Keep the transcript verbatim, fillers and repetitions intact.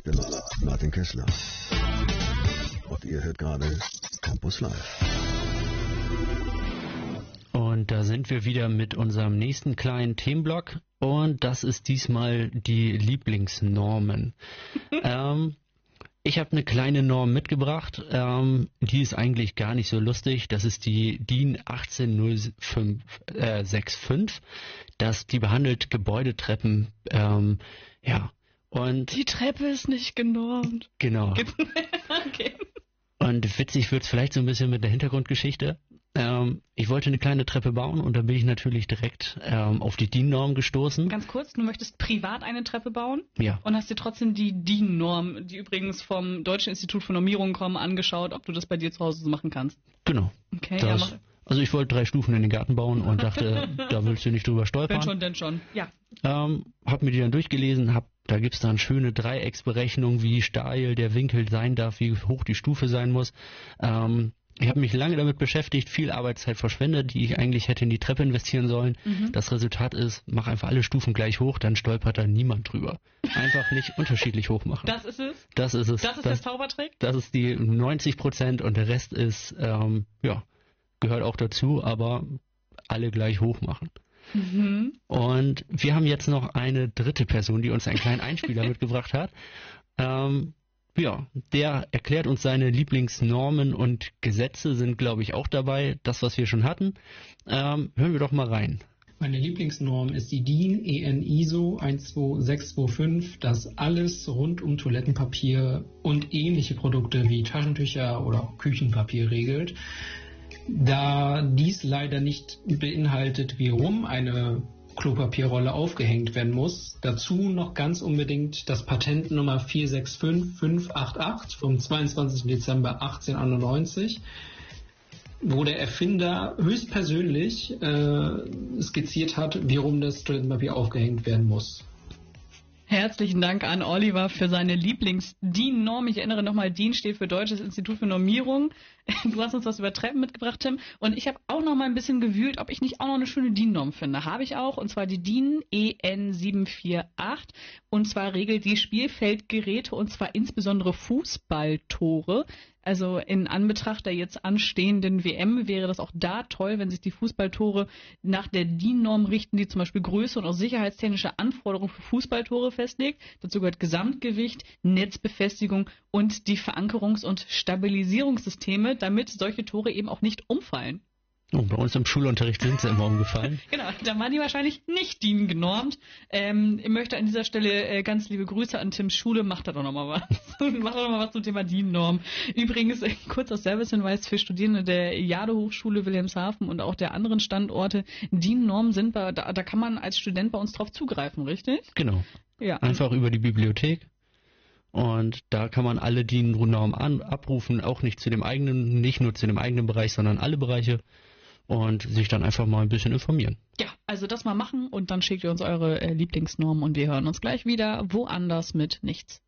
der Maler, Martin Kessler. Und ihr hört gerade Campus Live. Und da sind wir wieder mit unserem nächsten kleinen Themenblock. Und das ist diesmal die Lieblingsnormen. ähm, ich habe eine kleine Norm mitgebracht. Ähm, die ist eigentlich gar nicht so lustig. Das ist die D I N achtzehn null fünf, äh, fünfundsechzig. Das, die behandelt Gebäudetreppen. Ähm, ja. Und die Treppe ist nicht genormt. Genau. Okay. Und witzig wird es vielleicht so ein bisschen mit der Hintergrundgeschichte. Ähm, ich wollte eine kleine Treppe bauen und da bin ich natürlich direkt ähm, auf die D I N-Norm gestoßen. Ganz kurz, du möchtest privat eine Treppe bauen? Ja. Und hast dir trotzdem die D I N-Norm, die übrigens vom Deutschen Institut für Normierung kommen, angeschaut, ob du das bei dir zu Hause so machen kannst? Genau. Okay, das, ja, mach. Also ich wollte drei Stufen in den Garten bauen und dachte, da willst du nicht drüber stolpern. Wenn schon, denn schon, ja. Ähm, hab mir die dann durchgelesen, hab, da gibt's dann schöne Dreiecksberechnungen, wie steil der Winkel sein darf, wie hoch die Stufe sein muss. Ähm, Ich habe mich lange damit beschäftigt, viel Arbeitszeit verschwendet, die ich eigentlich hätte in die Treppe investieren sollen. Mhm. Das Resultat ist, mach einfach alle Stufen gleich hoch, dann stolpert da niemand drüber. Einfach nicht unterschiedlich hoch machen. Das ist es? Das ist es. Das ist das, der Zaubertrick? Das ist die neunzig Prozent und der Rest ist, ähm, ja, gehört auch dazu, aber alle gleich hoch machen. Mhm. Und wir haben jetzt noch eine dritte Person, die uns einen kleinen Einspieler mitgebracht hat. Ähm, Ja, der erklärt uns seine Lieblingsnormen und Gesetze sind, glaube ich, auch dabei. Das, was wir schon hatten. Ähm, hören wir doch mal rein. Meine Lieblingsnorm ist die D I N E N I S O eins zwei sechs zwei fünf, das alles rund um Toilettenpapier und ähnliche Produkte wie Taschentücher oder auch Küchenpapier regelt. Da dies leider nicht beinhaltet, wie rum eine Klopapierrolle aufgehängt werden muss. Dazu noch ganz unbedingt das Patent Nummer vier sechs fünf fünf acht acht vom zweiundzwanzigsten Dezember achtzehnhunderteinundneunzig, wo der Erfinder höchstpersönlich äh, skizziert hat, wie rum das Toilettenpapier aufgehängt werden muss. Herzlichen Dank an Oliver für seine Lieblings-D I N-Norm. Ich erinnere nochmal, D I N steht für Deutsches Institut für Normierung. Du hast uns was über Treppen mitgebracht, Tim. Und ich habe auch noch mal ein bisschen gewühlt, ob ich nicht auch noch eine schöne D I N-Norm finde. Habe ich auch, und zwar die D I N E N sieben vier acht. Und zwar regelt die Spielfeldgeräte, und zwar insbesondere Fußballtore. Also in Anbetracht der jetzt anstehenden W M wäre das auch da toll, wenn sich die Fußballtore nach der D I N-Norm richten, die zum Beispiel Größe und auch sicherheitstechnische Anforderungen für Fußballtore festlegt. Dazu gehört Gesamtgewicht, Netzbefestigung und die Verankerungs- und Stabilisierungssysteme, damit solche Tore eben auch nicht umfallen. Oh, bei uns im Schulunterricht sind sie immer umgefallen. Genau, da waren die wahrscheinlich nicht D I N genormt. Ähm, ich möchte an dieser Stelle äh, ganz liebe Grüße an Tims Schule. Macht da doch nochmal was. Macht doch nochmal was zum Thema D I N-Norm. Übrigens, äh, kurzer Servicehinweis für Studierende der Jade-Hochschule Wilhelmshaven und auch der anderen Standorte. D I N-Normen sind, bei, da, da kann man als Student bei uns drauf zugreifen, richtig? Genau. Ja. Einfach über die Bibliothek. Und da kann man alle D I N-Normen abrufen, auch nicht zu dem eigenen, nicht nur zu dem eigenen Bereich, sondern alle Bereiche. Und sich dann einfach mal ein bisschen informieren. Ja, also das mal machen und dann schickt ihr uns eure äh, Lieblingsnormen und wir hören uns gleich wieder woanders mit nichts.